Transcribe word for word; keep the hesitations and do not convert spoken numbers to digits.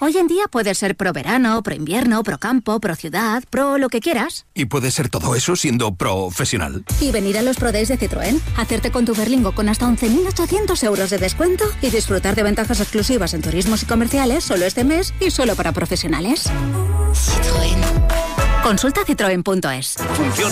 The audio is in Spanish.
Hoy en día puedes ser pro verano, pro invierno, pro campo, pro ciudad, pro lo que quieras. ¿Y puedes ser todo eso siendo profesional? Y venir a los Pro Days de Citroën, hacerte con tu Berlingo con hasta once mil ochocientos euros de descuento y disfrutar de ventajas exclusivas en turismos y comerciales solo este mes y solo para profesionales. Citroën. Consulta citroen punto es. Funciona.